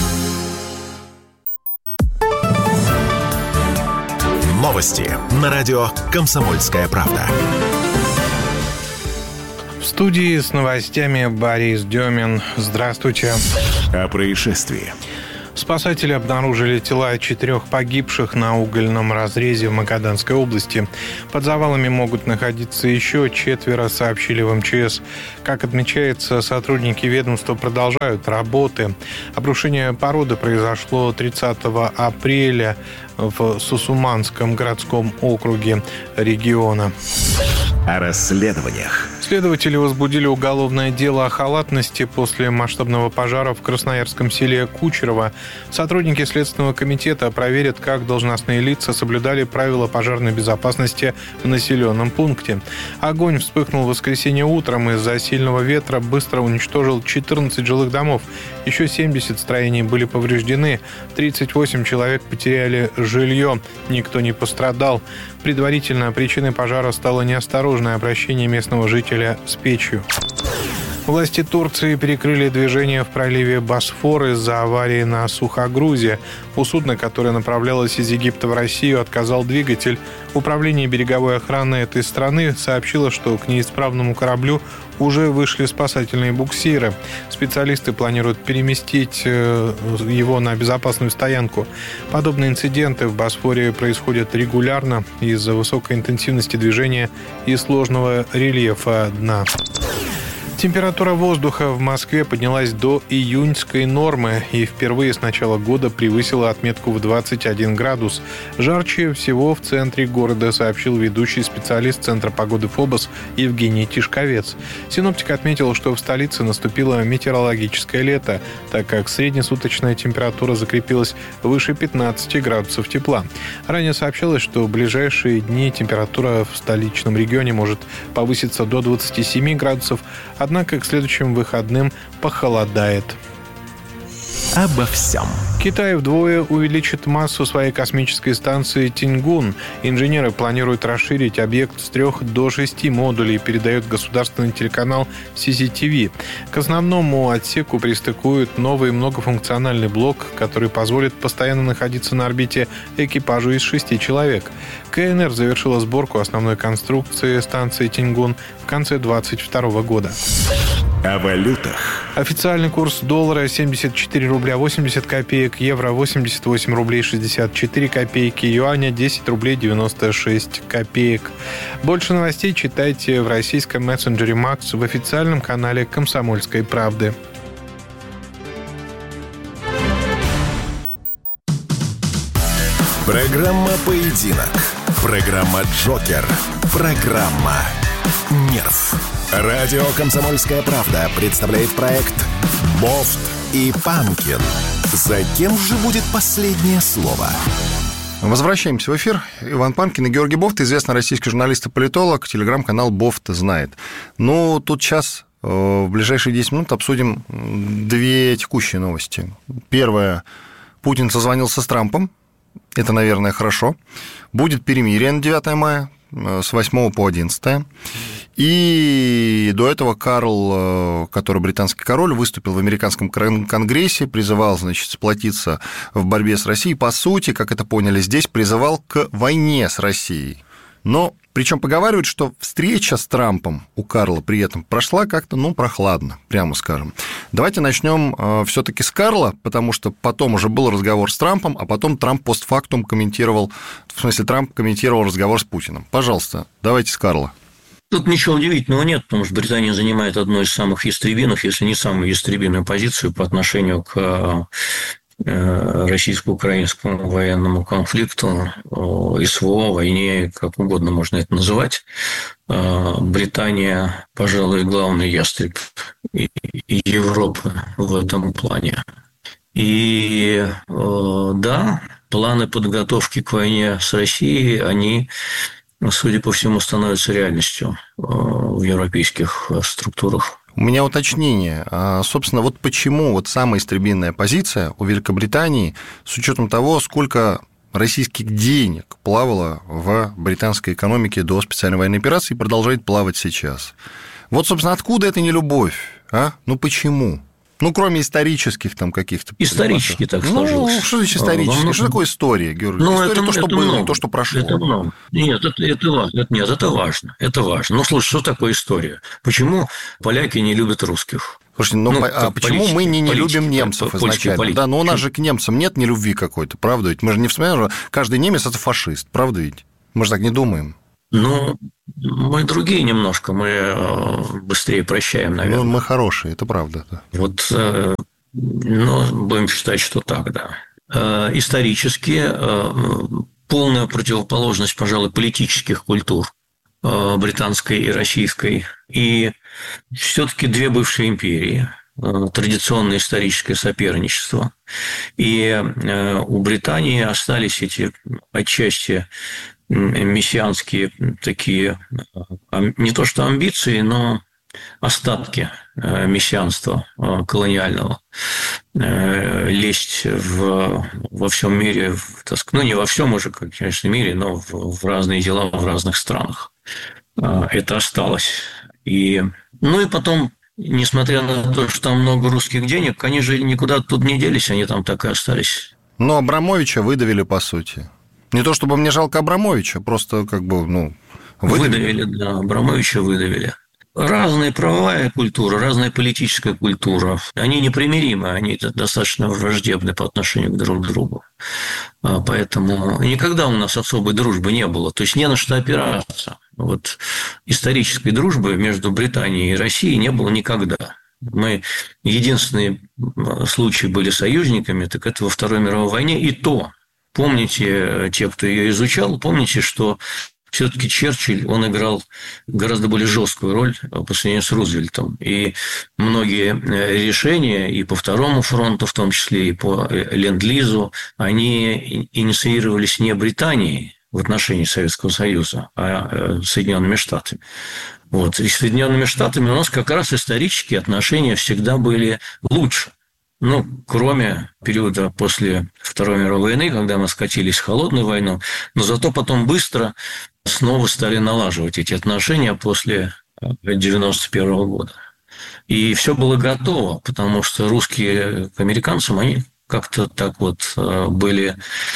Новости на радио «Комсомольская правда». В студии с новостями Борис Демин. Здравствуйте. О происшествии. Спасатели обнаружили тела 4 погибших на угольном разрезе в Магаданской области. Под завалами могут находиться еще 4, сообщили в МЧС. Как отмечается, сотрудники ведомства продолжают работы. Обрушение породы произошло 30 апреля в Сусуманском городском округе региона. О расследованиях. Следователи возбудили уголовное дело о халатности после масштабного пожара в красноярском селе Кучерово. Сотрудники Следственного комитета проверят, как должностные лица соблюдали правила пожарной безопасности в населенном пункте. Огонь вспыхнул в воскресенье утром. Из-за сильного ветра быстро уничтожил 14 жилых домов. Еще 70 строений были повреждены. 38 человек потеряли жилье. Никто не пострадал. Предварительно причиной пожара стало неосторожное обращение местного жителя с печью. Власти Турции перекрыли движение в проливе Босфор из-за аварии на сухогрузе. У судна, которое направлялось из Египта в Россию, отказал двигатель. Управление береговой охраны этой страны сообщило, что к неисправному кораблю уже вышли спасательные буксиры. Специалисты планируют переместить его на безопасную стоянку. Подобные инциденты в Босфоре происходят регулярно из-за высокой интенсивности движения и сложного рельефа дна. Температура воздуха в Москве поднялась до июньской нормы и впервые с начала года превысила отметку в 21 градус. Жарче всего в центре города, сообщил ведущий специалист Центра погоды ФОБОС Евгений Тишковец. Синоптик отметил, что в столице наступило метеорологическое лето, так как среднесуточная температура закрепилась выше 15 градусов тепла. Ранее сообщалось, что в ближайшие дни температура в столичном регионе может повыситься до 27 градусов, однако к следующим выходным похолодает. Обо всем. Китай вдвое увеличит массу своей космической станции Тиньгун. Инженеры планируют расширить объект с 3 до 6 модулей, передает государственный телеканал CCTV. К основному отсеку пристыкуют новый многофункциональный блок, который позволит постоянно находиться на орбите экипажу из 6 человек. КНР завершила сборку основной конструкции станции Тиньгун в конце 2022 года. О валютах. Официальный курс доллара 74 рубля 80 копеек, евро 88 рублей 64 копейки, юаня 10 рублей 96 копеек. Больше новостей читайте в российском мессенджере Макс в официальном канале «Комсомольской правды». Программа «Поединок». Программа «Джокер». Программа «Нерв». Радио «Комсомольская правда» представляет проект «Бофт и Панкин». За кем же будет последнее слово? Возвращаемся в эфир. Иван Панкин и Георгий Бофт, известный российский журналист и политолог, телеграм-канал «Бофт знает». Ну, тут сейчас в ближайшие 10 минут обсудим 2 текущие новости. Первое. Путин созвонился с Трампом. Это, наверное, хорошо. Будет перемирие на 9 мая с 8 по 11. И до этого Карл, который британский король, выступил в американском конгрессе, призывал, значит, сплотиться в борьбе с Россией. По сути, как это поняли здесь, призывал к войне с Россией. Но причем поговаривают, что встреча с Трампом у Карла при этом прошла как-то, прохладно, прямо скажем. Давайте начнем все-таки с Карла, потому что потом уже был разговор с Трампом, а потом Трамп постфактум комментировал, Трамп комментировал разговор с Путиным. Пожалуйста, давайте с Карла. Тут ничего удивительного нет, потому что Британия занимает одну из самых ястребиных, если не самую ястребиную позицию по отношению к российско-украинскому военному конфликту, СВО, войне, как угодно можно это называть, Британия, пожалуй, главный ястреб Европы в этом плане. И да, планы подготовки к войне с Россией, они, судя по всему, становятся реальностью в европейских структурах. У меня уточнение. Собственно, вот почему вот самая истребинная позиция у Великобритании, с учетом того, сколько российских денег плавало в британской экономике до специальной военной операции и продолжает плавать сейчас. Вот, собственно, откуда эта нелюбовь? Ну, почему? Ну, кроме исторических там каких-то... Исторически так сложилось. Ну, что значит исторически? Что такое история, Георгий? История то, что было, много. То, что прошло. Это много. Нет, это важно. Нет, это важно. Это важно. Ну, слушай, что такое история? Почему поляки не любят русских? Слушайте, почему мы не любим немцев изначально? Да, но у нас же к немцам нет нелюбви какой-то, правда ведь? Мы же не вспоминаем, что каждый немец – это фашист, правда ведь? Мы же так не думаем. Ну, мы другие немножко, мы быстрее прощаем, наверное. Ну, мы хорошие, это правда. Да. Вот, будем считать, что так, да. Исторически полная противоположность, пожалуй, политических культур британской и российской. И все-таки две бывшие империи, традиционное историческое соперничество. И у Британии остались эти отчасти мессианские такие, не то что амбиции, но остатки мессианства колониального. Лезть во всем мире, ну, не во всем уже, конечно, мире, но в разные дела в разных странах. Это осталось. И потом, несмотря на то, что там много русских денег, они же никуда тут не делись, они там так и остались. Но Абрамовича выдавили, по сути. Не то чтобы мне жалко Абрамовича, просто выдавили. Да, Абрамовича выдавили. Разная правовая культура, разная политическая культура. Они непримиримы, они достаточно враждебны по отношению друг к другу. Поэтому никогда у нас особой дружбы не было. То есть не на что опираться. Вот исторической дружбы между Британией и Россией не было никогда. Мы единственные случаи были союзниками, так это во Второй мировой войне, и то. Помните, те, кто ее изучал, помните, что все-таки Черчилль, он играл гораздо более жесткую роль по сравнению с Рузвельтом. И многие решения и по Второму фронту, в том числе и по Ленд-Лизу, они инициировались не Британией в отношении Советского Союза, а Соединенными Штатами. Вот. И с Соединенными Штатами у нас как раз исторически отношения всегда были лучше. Кроме периода после Второй мировой войны, когда мы скатились в холодную войну, но зато потом быстро снова стали налаживать эти отношения после 1991 года. И все было готово, потому что русские к американцам, они как-то так вот были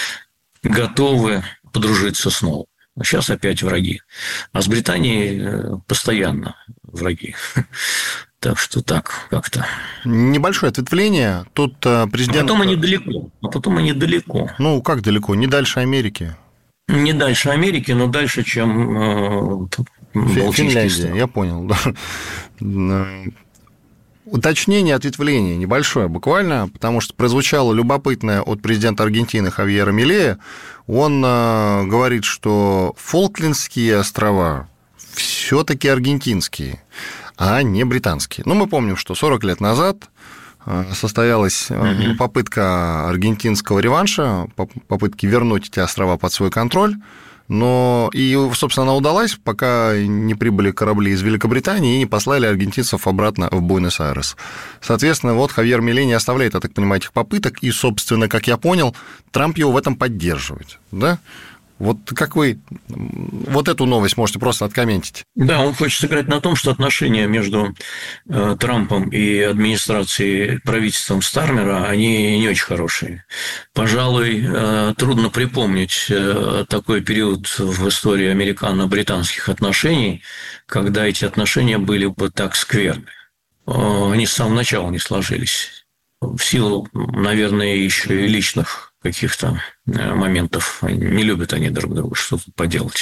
готовы подружиться снова. Сейчас опять враги. А с Британией постоянно враги. Так что так, как-то. Небольшое ответвление. Тут президент... А потом они далеко. Ну, как далеко? Не дальше Америки. Не дальше Америки, но дальше, чем Финляндия, я понял. Да. Уточнение, ответвление небольшое буквально, потому что прозвучало любопытное от президента Аргентины Хавьера Милея. Он говорит, что Фолклендские острова все-таки аргентинские, а не британские. Мы помним, что 40 лет назад состоялась попытка аргентинского реванша, попытки вернуть эти острова под свой контроль. Но и, собственно, она удалась, пока не прибыли корабли из Великобритании и не послали аргентинцев обратно в Буэнос-Айрес. Соответственно, вот Хавьер Милей не оставляет, я так понимаю, этих попыток, и, собственно, как я понял, Трамп его в этом поддерживает, да? Вот как вы вот эту новость можете просто откомментить? Да, он хочет сыграть на том, что отношения между Трампом и администрацией, правительством Стармера, они не очень хорошие. Пожалуй, трудно припомнить такой период в истории американо-британских отношений, когда эти отношения были бы так скверны. Они с самого начала не сложились. В силу, наверное, еще и личных каких-то моментов. Не любят они друг друга, что тут поделать.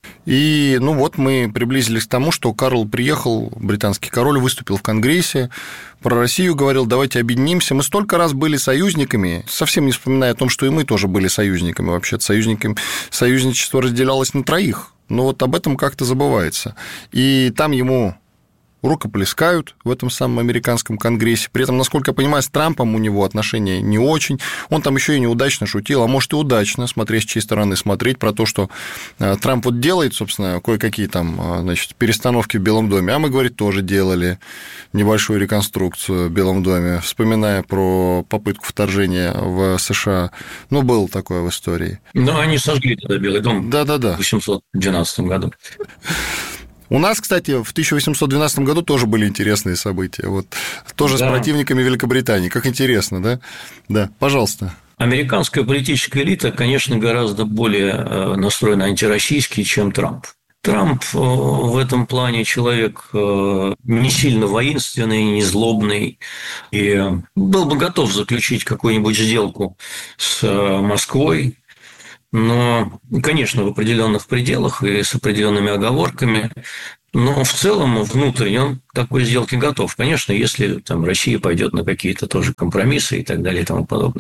И, мы приблизились к тому, что Карл приехал, британский король, выступил в Конгрессе, про Россию говорил, давайте объединимся. Мы столько раз были союзниками, совсем не вспоминая о том, что и мы тоже были союзниками. Вообще-то союзничество разделялось на 3. Но об этом как-то забывается. И там ему рукоплескают в этом самом американском конгрессе. При этом, насколько я понимаю, с Трампом у него отношения не очень. Он там еще и неудачно шутил, а может и удачно, смотря с чьей стороны смотреть, про то, что Трамп делает, собственно, кое-какие там, перестановки в Белом доме. А мы, говорит, тоже делали небольшую реконструкцию в Белом доме, вспоминая про попытку вторжения в США. Было такое в истории. Они сожгли тогда Белый дом. Да. В 1812 году. У нас, кстати, в 1812 году тоже были интересные события. Тоже с противниками Великобритании. Как интересно, да? Да, пожалуйста. Американская политическая элита, конечно, гораздо более настроена антироссийски, чем Трамп. Трамп в этом плане человек не сильно воинственный, не злобный, и был бы готов заключить какую-нибудь сделку с Москвой, но, конечно, в определенных пределах и с определенными оговорками, но в целом внутренне он к такой сделке готов. Конечно, если там Россия пойдет на какие-то тоже компромиссы и так далее и тому подобное.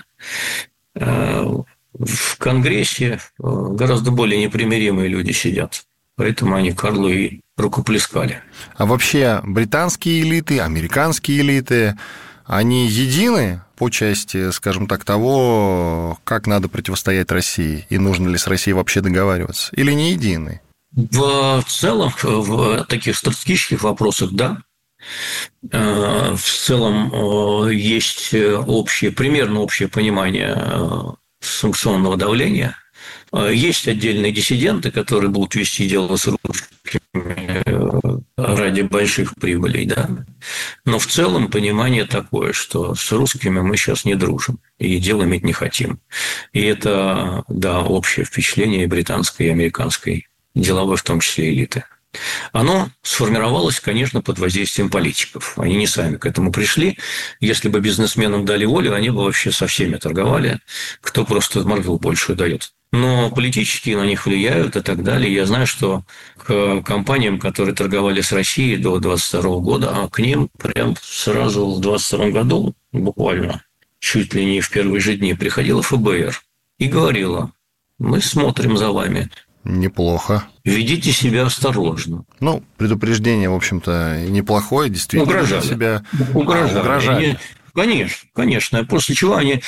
В Конгрессе гораздо более непримиримые люди сидят, поэтому они Карлу и рукоплескали. А вообще британские элиты, американские элиты, они едины по части, скажем так, того, как надо противостоять России, и нужно ли с Россией вообще договариваться, или не едины? В целом, в таких стратегических вопросах, да. В целом есть примерно общее понимание санкционного давления. Есть отдельные диссиденты, которые будут вести дело с русскими ради больших прибылей, да. Но в целом понимание такое, что с русскими мы сейчас не дружим и дел иметь не хотим. И это, да, общее впечатление и британской, и американской деловой, в том числе элиты. Оно сформировалось, конечно, под воздействием политиков. Они не сами к этому пришли. Если бы бизнесменам дали волю, они бы вообще со всеми торговали, кто просто маржу большую дает. Но политически на них влияют и так далее. Я знаю, что к компаниям, которые торговали с Россией до 2022 года, а к ним прям сразу в 2022 году, буквально чуть ли не в первые же дни, приходила ФБР и говорила: мы смотрим за вами. Неплохо. Ведите себя осторожно. Предупреждение, в общем-то, неплохое, действительно. Угрожали. Конечно. После чего они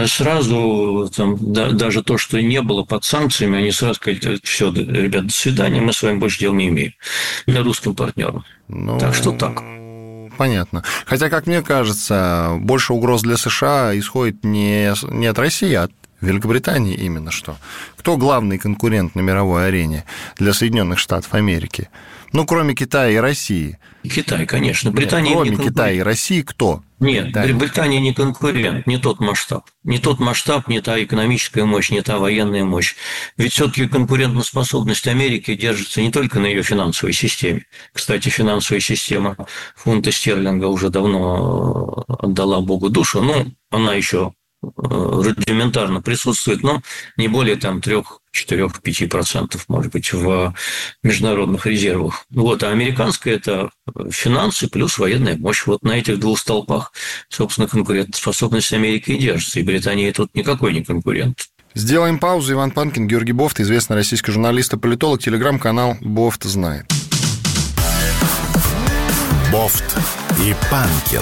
сразу, даже то, что не было под санкциями, они сразу сказали: все, ребят, до свидания, мы с вами больше дел не имеем. Для русским партнерам. Так что так. Понятно. Хотя, как мне кажется, больше угроз для США исходит не от России, а от Великобритании именно что. Кто главный конкурент на мировой арене для Соединенных Штатов Америки? Кроме Китая и России. Китай, конечно. Британия кроме Китая и России кто? Нет, Британия не конкурент, не тот масштаб. Не тот масштаб, не та экономическая мощь, не та военная мощь. Ведь все-таки конкурентоспособность Америки держится не только на ее финансовой системе. Кстати, финансовая система фунта стерлинга уже давно отдала Богу душу. Она еще рудиментарно присутствует, но не более 3, 4, 5%, может быть, в международных резервах. А американская – это финансы плюс военная мощь. На этих двух столпах, собственно, конкурентоспособность Америки и держится. И Британия тут никакой не конкурент. Сделаем паузу. Иван Панкин, Георгий Бофт, известный российский журналист и политолог, телеграм-канал «Бофт знает». Бофт и Панкин.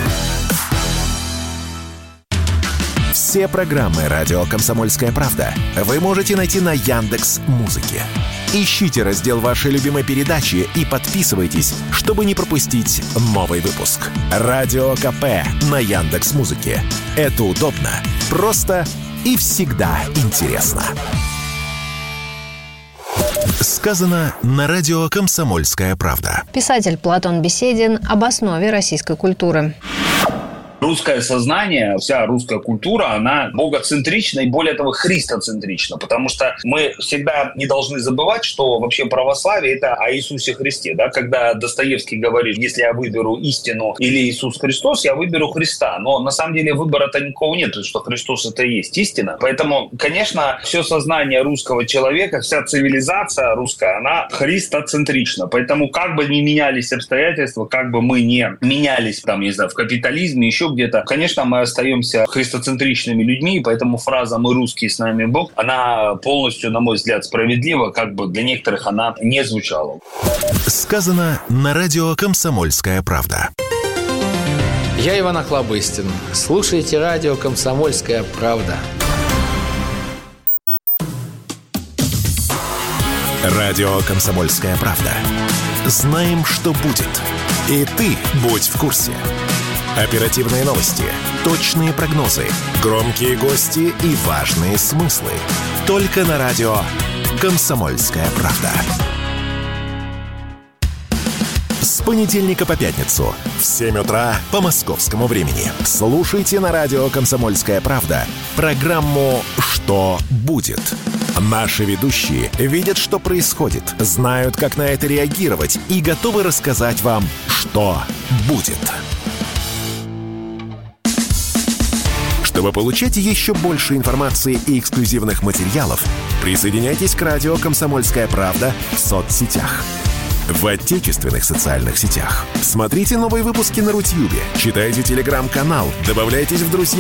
Все программы «Радио Комсомольская правда» вы можете найти на Яндекс.Музыке. Ищите раздел вашей любимой передачи и подписывайтесь, чтобы не пропустить новый выпуск. Радио КП на Яндекс.Музыке. Это удобно, просто и всегда интересно. Сказано на радио «Комсомольская правда». Писатель Платон Беседин об основе российской культуры. Русское сознание, вся русская культура, она богоцентрична и, более того, христоцентрична, потому что мы всегда не должны забывать, что вообще православие – это о Иисусе Христе. Да? Когда Достоевский говорит, если я выберу истину или Иисус Христос, я выберу Христа. Но на самом деле выбора-то никакого нет, потому что Христос – это и есть истина. Поэтому, конечно, все сознание русского человека, вся цивилизация русская, она христоцентрична. Поэтому как бы ни менялись обстоятельства, как бы мы не менялись, там, не знаю, в капитализме, еще где-то, конечно, мы остаемся христоцентричными людьми, и поэтому фраза «мы русские, с нами Бог», она полностью, на мой взгляд, справедлива, как бы для некоторых она не звучала. Сказано на радио «Комсомольская правда». Я Иван Охлобыстин. Слушайте радио «Комсомольская правда». Радио «Комсомольская правда». Знаем, что будет. И ты будь в курсе. Оперативные новости, точные прогнозы, громкие гости и важные смыслы. Только на радио «Комсомольская правда». С понедельника по пятницу в 7 утра по московскому времени. Слушайте на радио «Комсомольская правда» программу «Что будет?». Наши ведущие видят, что происходит, знают, как на это реагировать и готовы рассказать вам, что будет. Чтобы получать еще больше информации и эксклюзивных материалов, присоединяйтесь к радио «Комсомольская правда» в соцсетях. В отечественных социальных сетях. Смотрите новые выпуски на Рутьюбе, читайте телеграм-канал, добавляйтесь в друзья